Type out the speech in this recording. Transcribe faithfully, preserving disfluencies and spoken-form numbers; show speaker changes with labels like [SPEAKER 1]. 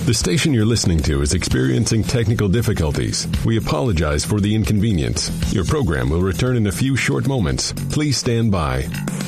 [SPEAKER 1] The station you're listening to is experiencing technical difficulties. We apologize for the inconvenience. Your program will return in a few short moments. Please stand by.